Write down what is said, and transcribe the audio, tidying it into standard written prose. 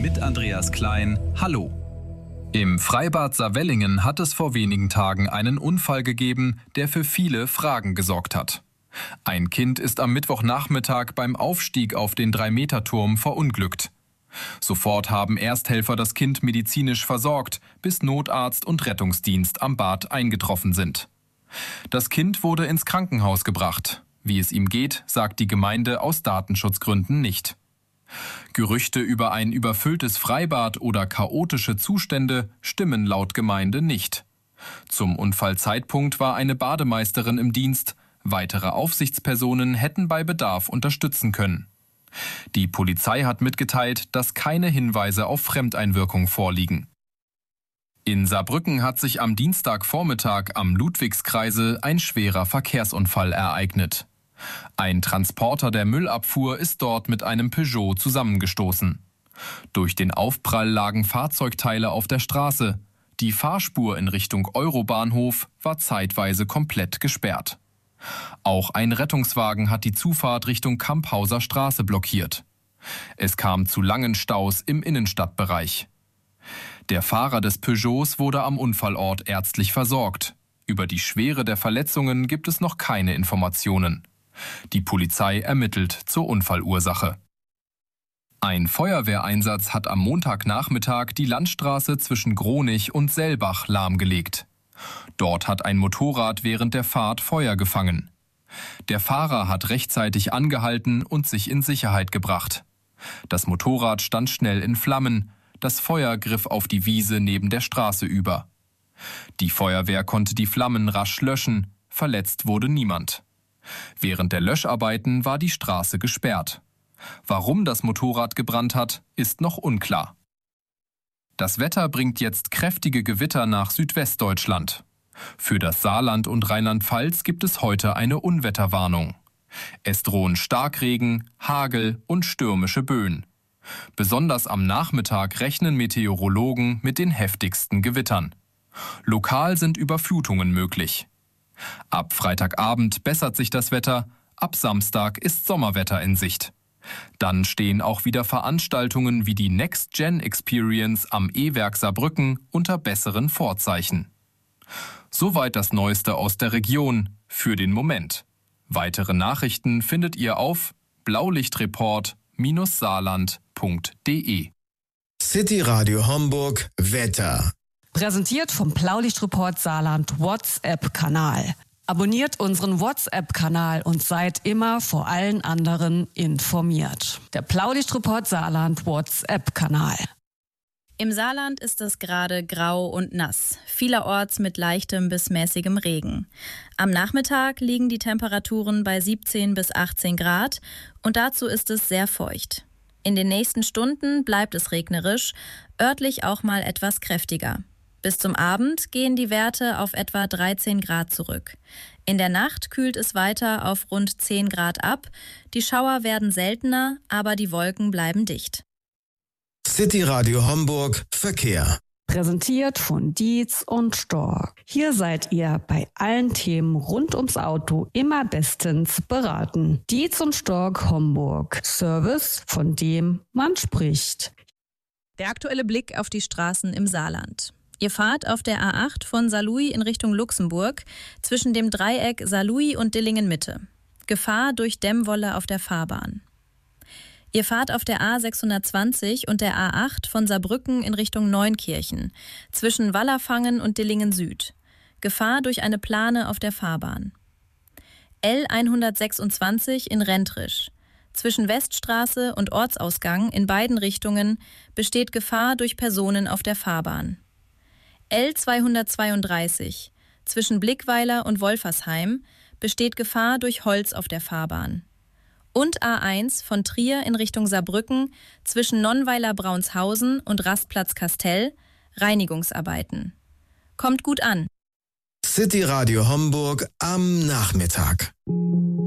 mit Andreas Klein. Hallo. Im Freibad Saarwellingen hat es vor wenigen Tagen einen Unfall gegeben, der für viele Fragen gesorgt hat. Ein Kind ist am Mittwochnachmittag beim Aufstieg auf den 3-Meter-Turm verunglückt. Sofort haben Ersthelfer das Kind medizinisch versorgt, bis Notarzt und Rettungsdienst am Bad eingetroffen sind. Das Kind wurde ins Krankenhaus gebracht. Wie es ihm geht, sagt die Gemeinde aus Datenschutzgründen nicht. Gerüchte über ein überfülltes Freibad oder chaotische Zustände stimmen laut Gemeinde nicht. Zum Unfallzeitpunkt war eine Bademeisterin im Dienst. Weitere Aufsichtspersonen hätten bei Bedarf unterstützen können. Die Polizei hat mitgeteilt, dass keine Hinweise auf Fremdeinwirkung vorliegen. In Saarbrücken hat sich am Dienstagvormittag am Ludwigskreisel ein schwerer Verkehrsunfall ereignet. Ein Transporter der Müllabfuhr ist dort mit einem Peugeot zusammengestoßen. Durch den Aufprall lagen Fahrzeugteile auf der Straße. Die Fahrspur in Richtung Eurobahnhof war zeitweise komplett gesperrt. Auch ein Rettungswagen hat die Zufahrt Richtung Kamphauser Straße blockiert. Es kam zu langen Staus im Innenstadtbereich. Der Fahrer des Peugeots wurde am Unfallort ärztlich versorgt. Über die Schwere der Verletzungen gibt es noch keine Informationen. Die Polizei ermittelt zur Unfallursache. Ein Feuerwehreinsatz hat am Montagnachmittag die Landstraße zwischen Gronich und Selbach lahmgelegt. Dort hat ein Motorrad während der Fahrt Feuer gefangen. Der Fahrer hat rechtzeitig angehalten und sich in Sicherheit gebracht. Das Motorrad stand schnell in Flammen. Das Feuer griff auf die Wiese neben der Straße über. Die Feuerwehr konnte die Flammen rasch löschen. Verletzt wurde niemand. Während der Löscharbeiten war die Straße gesperrt. Warum das Motorrad gebrannt hat, ist noch unklar. Das Wetter bringt jetzt kräftige Gewitter nach Südwestdeutschland. Für das Saarland und Rheinland-Pfalz gibt es heute eine Unwetterwarnung. Es drohen Starkregen, Hagel und stürmische Böen. Besonders am Nachmittag rechnen Meteorologen mit den heftigsten Gewittern. Lokal sind Überflutungen möglich. Ab Freitagabend bessert sich das Wetter, ab Samstag ist Sommerwetter in Sicht. Dann stehen auch wieder Veranstaltungen wie die Next Gen Experience am E-Werk Saarbrücken unter besseren Vorzeichen. Soweit das Neueste aus der Region für den Moment. Weitere Nachrichten findet ihr auf blaulichtreport-saarland.de. City Radio Homburg Wetter. Präsentiert vom Blaulichtreport Saarland WhatsApp-Kanal. Abonniert unseren WhatsApp-Kanal und seid immer vor allen anderen informiert. Der Blaulichtreport Saarland WhatsApp-Kanal. Im Saarland ist es gerade grau und nass, vielerorts mit leichtem bis mäßigem Regen. Am Nachmittag liegen die Temperaturen bei 17 bis 18 Grad und dazu ist es sehr feucht. In den nächsten Stunden bleibt es regnerisch, örtlich auch mal etwas kräftiger. Bis zum Abend gehen die Werte auf etwa 13 Grad zurück. In der Nacht kühlt es weiter auf rund 10 Grad ab. Die Schauer werden seltener, aber die Wolken bleiben dicht. City Radio Homburg Verkehr. Präsentiert von Dietz und Stork. Hier seid ihr bei allen Themen rund ums Auto immer bestens beraten. Dietz und Stork Homburg. Service, von dem man spricht. Der aktuelle Blick auf die Straßen im Saarland. Ihr fahrt auf der A8 von Saarlouis in Richtung Luxemburg zwischen dem Dreieck Saarlouis und Dillingen-Mitte. Gefahr durch Dämmwolle auf der Fahrbahn. Ihr fahrt auf der A620 und der A8 von Saarbrücken in Richtung Neunkirchen zwischen Wallerfangen und Dillingen Süd. Gefahr durch eine Plane auf der Fahrbahn. L126 in Rentrisch. Zwischen Weststraße und Ortsausgang in beiden Richtungen besteht Gefahr durch Personen auf der Fahrbahn. L232 zwischen Blickweiler und Wolfersheim besteht Gefahr durch Holz auf der Fahrbahn. Und A1 von Trier in Richtung Saarbrücken zwischen Nonnweiler-Braunshausen und Rastplatz Kastell, Reinigungsarbeiten. Kommt gut an. City Radio Homburg am Nachmittag.